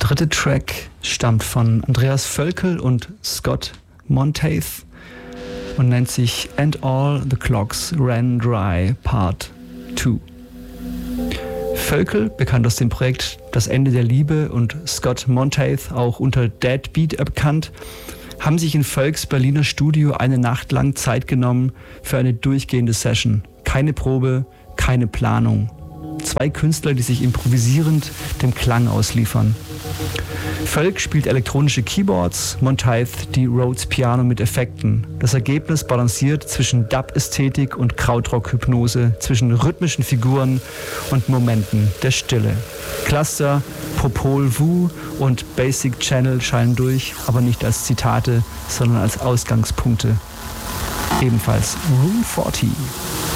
dritte Track stammt von Andreas Völkel und Scott Monteith und nennt sich And All the Clocks Ran Dry Part 2. Völkel, bekannt aus dem Projekt Das Ende der Liebe, und Scott Monteith, auch unter Deadbeat bekannt, haben sich in Völks Berliner Studio eine Nacht lang Zeit genommen für eine durchgehende Session. Keine Probe, keine Planung. 2 Künstler, die sich improvisierend dem Klang ausliefern. Völk spielt elektronische Keyboards, Monteith die Rhodes Piano mit Effekten. Das Ergebnis balanciert zwischen Dub-Ästhetik und Krautrock-Hypnose, zwischen rhythmischen Figuren und Momenten der Stille. Cluster, Popol Vuh und Basic Channel scheinen durch, aber nicht als Zitate, sondern als Ausgangspunkte. Ebenfalls Room 40.